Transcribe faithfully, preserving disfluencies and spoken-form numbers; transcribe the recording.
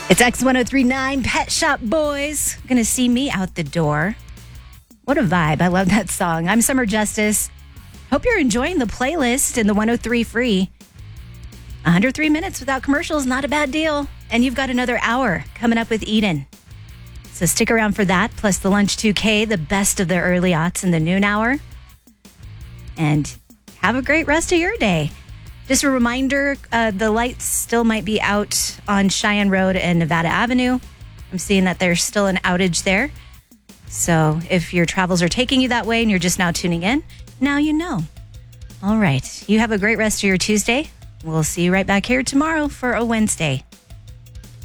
It's X one oh three point nine Pet Shop Boys. Gonna see me out the door. What a vibe. I love that song. I'm Summer Justice. Hope you're enjoying the playlist in the one oh three free. one hundred three minutes without commercials, not a bad deal. And you've got another hour coming up with Eden. So stick around for that, plus the Lunch two K, the best of the early aughts in the noon hour. And have a great rest of your day. Just a reminder, uh, the lights still might be out on Cheyenne Road and Nevada Avenue. I'm seeing that there's still an outage there. So if your travels are taking you that way and you're just now tuning in, now you know. All right. You have a great rest of your Tuesday. We'll see you right back here tomorrow for a Wednesday.